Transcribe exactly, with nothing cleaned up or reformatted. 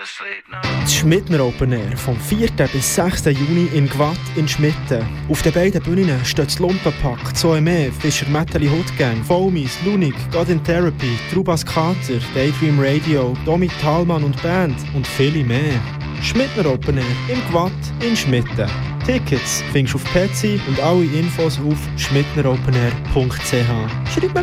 Das Schmidtner Open Air vom vierten bis sechsten Juni in Gwatt in Schmitten. Auf den beiden Bühnen steht das Lumpenpack, Zoe Mee, Fischer Metalli Hood Gang, Foamies, Lunik, God in Therapy, Trubas Kater, Daydream Radio, Domi Thalmann und Band und viele mehr. Schmidtner Open Air im Gwatt in Schmitten. Tickets findest du auf Petsy und alle Infos auf schmidtneropenair punkt c h. Schreib mir